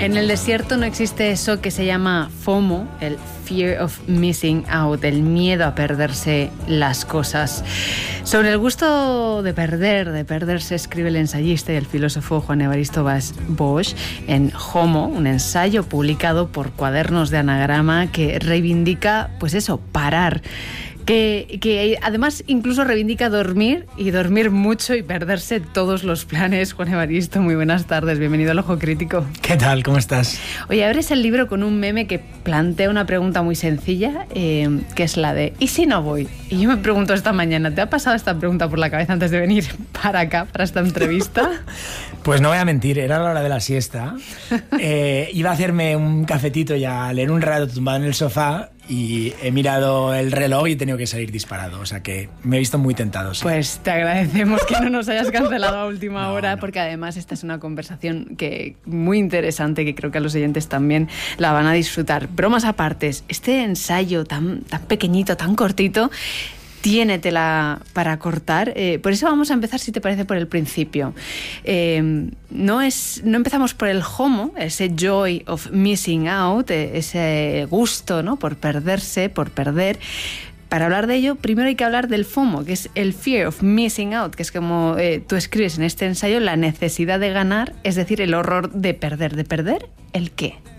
En el desierto no existe eso que se llama FOMO, el Fear of Missing Out, el miedo a perderse las cosas. Sobre el gusto de perderse, escribe el ensayista y el filósofo Juan Evaristo Bosch en Homo, un ensayo publicado por Cuadernos de Anagrama que reivindica, pues eso, parar. Que además incluso reivindica dormir y dormir mucho y perderse todos los planes. Juan Evaristo, muy buenas tardes, bienvenido al Ojo Crítico. ¿Qué tal? ¿Cómo estás? Oye, abres el libro con un meme que plantea una pregunta muy sencilla, que es la de ¿y si no voy? Y yo me pregunto esta mañana, ¿te ha pasado esta pregunta por la cabeza antes de venir para acá, para esta entrevista? Pues no voy a mentir, era la hora de la siesta. Iba a hacerme un cafetito y a leer un rato tumbado en el sofá y he mirado el reloj y he tenido que salir disparado, o sea que me he visto muy tentado. Sí. Pues te agradecemos que no nos hayas cancelado a última hora, porque además esta es una conversación muy interesante, que creo que a los oyentes también la van a disfrutar. Bromas apartes, este ensayo tan pequeñito, tan cortito, tiene tela para cortar. Por eso vamos a empezar, si te parece, por el principio. No empezamos por el Homo, ese joy of missing out, ese gusto, ¿no?, por perderse, por perder. Para hablar de ello, primero hay que hablar del FOMO, que es el fear of missing out, que es como tú escribes en este ensayo, la necesidad de ganar, es decir, el horror de perder. ¿De perder el qué?